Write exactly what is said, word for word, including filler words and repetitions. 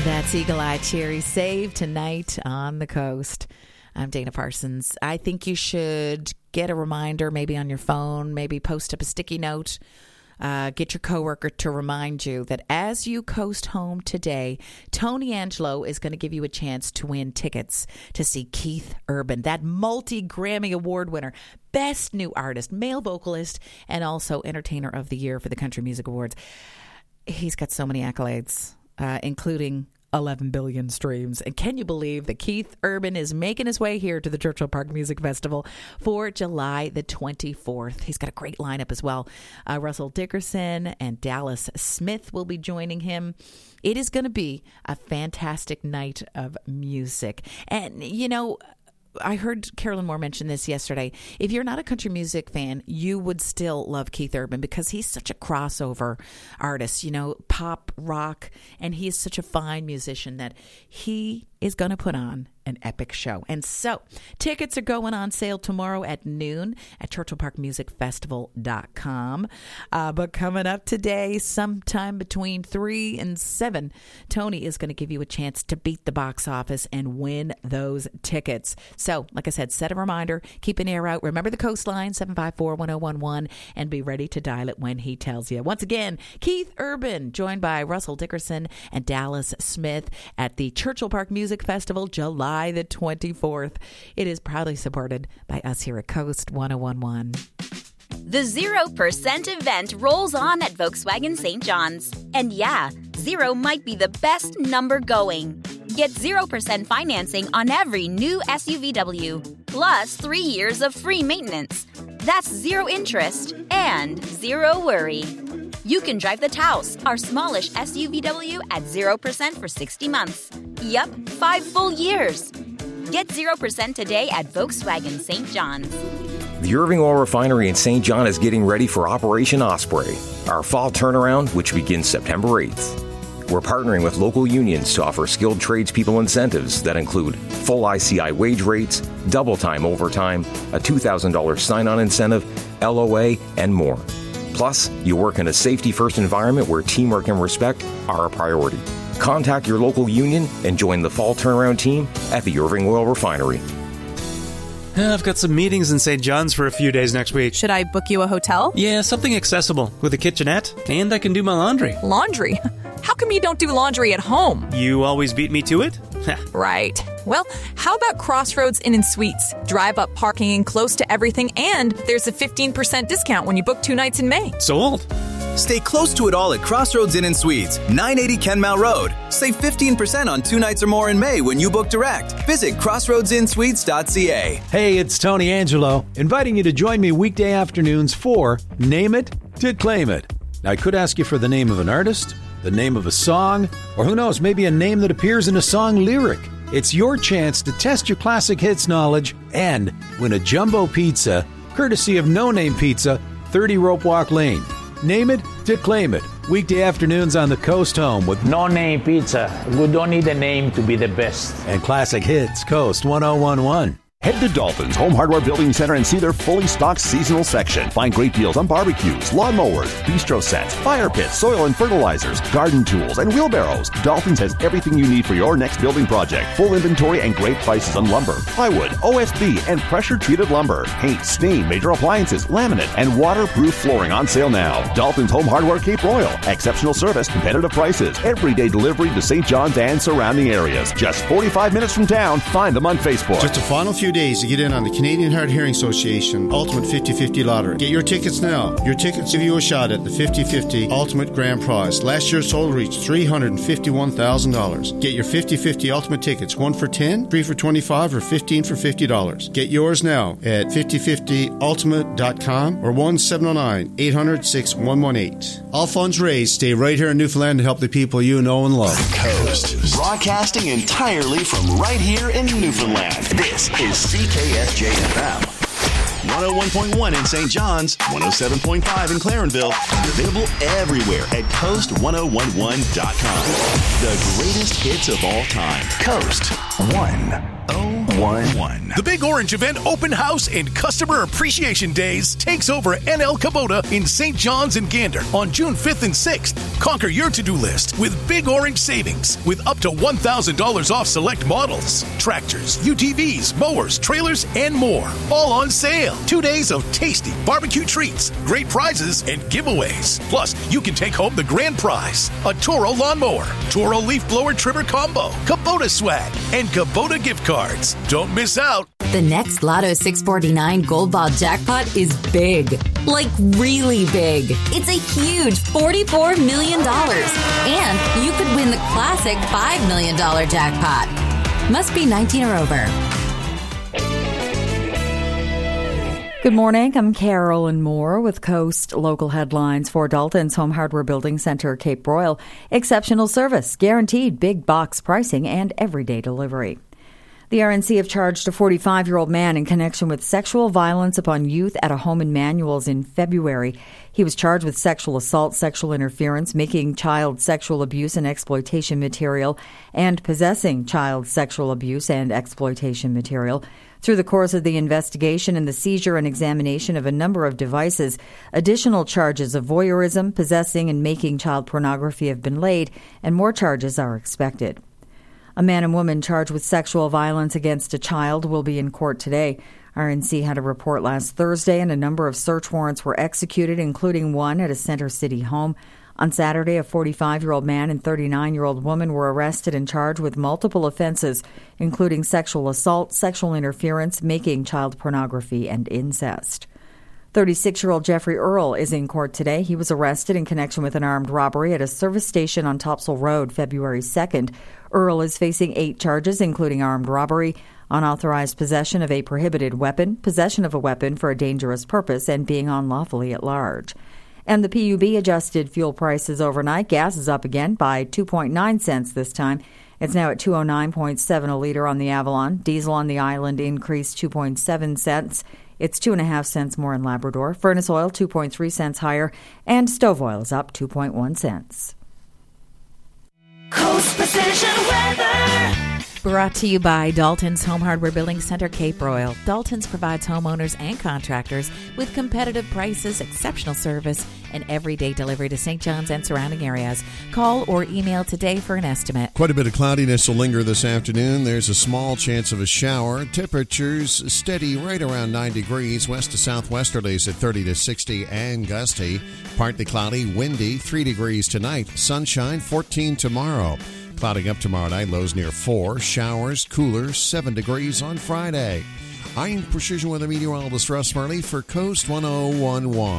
That's Eagle Eye Cherry Save tonight on the coast. I'm Dana Parsons. I think you should get a reminder maybe on your phone, maybe post up a sticky note. Uh, get your coworker to remind you that as you coast home today, Tony Angelo is going to give you a chance to win tickets to see Keith Urban, that multi-Grammy Award winner, Best New Artist, male vocalist, and also Entertainer of the Year for the Country Music Awards. He's got so many accolades, uh, including eleven billion streams. And can you believe that Keith Urban is making his way here to the Churchill Park Music Festival for July the twenty-fourth? He's got a great lineup as well. Uh, Russell Dickerson and Dallas Smith will be joining him. It is going to be a fantastic night of music. And, you know, I heard Carolyn Moore mention this yesterday. If you're not a country music fan, you would still love Keith Urban because he's such a crossover artist, you know, pop, rock, and he's such a fine musician that he is going to put on an epic show. And so tickets are going on sale tomorrow at noon at churchill park music festival dot com. Uh, but coming up today, sometime between three and seven, Tony is going to give you a chance to beat the box office and win those tickets. So, like I said, set a reminder, keep an ear out. Remember the coastline, seven five four, one oh one one, and be ready to dial it when he tells you. Once again, Keith Urban, joined by Russell Dickerson and Dallas Smith at the Churchill Park Music Festival, July the twenty-fourth. It is proudly supported by us here at Coast one oh one one. The zero percent event rolls on at Volkswagen Saint John's. And yeah, zero might be the best number going. Get zero percent financing on every new S U V W, plus three years of free maintenance. That's zero interest and zero worry. You can drive the Taos, our smallish S U V W, at zero percent for sixty months. Yup, five full years. Get zero percent today at Volkswagen Saint John's. The Irving Oil Refinery in Saint John is getting ready for Operation Osprey, our fall turnaround, which begins September eighth. We're partnering with local unions to offer skilled tradespeople incentives that include full I C I wage rates, double time overtime, a two thousand dollars sign-on incentive, L O A, and more. Plus, you work in a safety-first environment where teamwork and respect are a priority. Contact your local union and join the fall turnaround team at the Irving Oil Refinery. I've got some meetings in Saint John's for a few days next week. Should I book you a hotel? Yeah, something accessible with a kitchenette, and I can do my laundry. Laundry? How come you don't do laundry at home? You always beat me to it? Right. Well, how about Crossroads Inn and Suites? Drive up parking close to everything, and there's a fifteen percent discount when you book two nights in May. Sold. Stay close to it all at Crossroads Inn and Suites, nine eighty Kenmount Road. Save fifteen percent on two nights or more in May when you book direct. Visit crossroads in suites dot c a. Hey, it's Tony Angelo, inviting you to join me weekday afternoons for Name It to Claim It. Now, I could ask you for the name of an artist, the name of a song, or who knows, maybe a name that appears in a song lyric. It's your chance to test your classic hits knowledge and win a jumbo pizza, courtesy of No Name Pizza, thirty Rope Walk Lane. Name it to claim it. Weekday afternoons on the Coast Home with No Name Pizza. We don't need a name to be the best. And classic hits, Coast one oh one one. Head to Dalton's Home Hardware Building Center and see their fully stocked seasonal section. Find great deals on barbecues, lawnmowers, bistro sets, fire pits, soil and fertilizers, garden tools, and wheelbarrows. Dalton's has everything you need for your next building project. Full inventory and great prices on lumber, plywood, O S B, and pressure-treated lumber. Paint, stain, major appliances, laminate, and waterproof flooring on sale now. Dalton's Home Hardware Cape Royal. Exceptional service, competitive prices, everyday delivery to Saint John's and surrounding areas. Just forty-five minutes from town. Find them on Facebook. Just a final few days to get in on the Canadian Hard Hearing Association Ultimate fifty fifty Lottery. Get your tickets now. Your tickets give you a shot at the fifty fifty Ultimate Grand Prize. Last year's total reached three hundred fifty-one thousand dollars. Get your fifty fifty Ultimate tickets, one for ten, three for twenty-five, or fifteen for fifty dollars. Get yours now at fifty fifty ultimate dot com or one seven zero nine, eight hundred, six one one eight. All funds raised stay right here in Newfoundland to help the people you know and love. Coast, broadcasting entirely from right here in Newfoundland. This is C K S J F M. one oh one point one in Saint John's, one oh seven point five in Clarenville, and available everywhere at coast one oh one one dot com. The greatest hits of all time. Coast one oh one one. The Big Orange Event Open House and Customer Appreciation Days takes over N L Kubota in Saint John's and Gander on June fifth and sixth. Conquer your to-do list with Big Orange savings with up to one thousand dollars off select models. Tractors, U T Vs, mowers, trailers, and more. All on sale. Two days of tasty barbecue treats, great prizes, and giveaways. Plus, you can take home the grand prize, a Toro lawnmower, Toro leaf blower trimmer combo, Kubota swag, and Kubota gift cards. Don't miss out. The next Lotto six forty-nine Gold Ball jackpot is big. Like really big. It's a huge forty-four million dollars. And you could win the classic five million dollars jackpot. Must be nineteen or over. Good morning. I'm Carolyn Moore with Coast Local Headlines for Dalton's Home Hardware Building Center, Cape Royal. Exceptional service, guaranteed big box pricing, and everyday delivery. The R N C have charged a forty-five-year-old man in connection with sexual violence upon youth at a home in Manuels in February. He was charged with sexual assault, sexual interference, making child sexual abuse and exploitation material, and possessing child sexual abuse and exploitation material. Through the course of the investigation and the seizure and examination of a number of devices, additional charges of voyeurism, possessing, and making child pornography have been laid, and more charges are expected. A man and woman charged with sexual violence against a child will be in court today. R N C had a report last Thursday, and a number of search warrants were executed, including one at a Center City home. On Saturday, a forty-five-year-old man and thirty-nine-year-old woman were arrested and charged with multiple offenses, including sexual assault, sexual interference, making child pornography, and incest. thirty-six-year-old Jeffrey Earl is in court today. He was arrested in connection with an armed robbery at a service station on Topsail Road February second. Earl is facing eight charges, including armed robbery, unauthorized possession of a prohibited weapon, possession of a weapon for a dangerous purpose, and being unlawfully at large. And the P U B adjusted fuel prices overnight. Gas is up again by two point nine cents this time. It's now at two oh nine point seven a liter on the Avalon. Diesel on the island increased two point seven cents. It's two point five cents more in Labrador. Furnace oil two point three cents higher. And stove oil is up two point one cents. Coast Precision Weather. Brought to you by Dalton's Home Hardware Building Center, Cape Royal. Dalton's provides homeowners and contractors with competitive prices, exceptional service, and everyday delivery to Saint John's and surrounding areas. Call or email today for an estimate. Quite a bit of cloudiness will linger this afternoon. There's a small chance of a shower. Temperatures steady right around nine degrees. West to southwesterlies at thirty to sixty and gusty. Partly cloudy, windy, three degrees tonight. Sunshine, fourteen tomorrow. Clouding up tomorrow night, lows near four. Showers, cooler, seven degrees on Friday. I'm Precision Weather Meteorologist Russ Murley for Coast one oh one point one.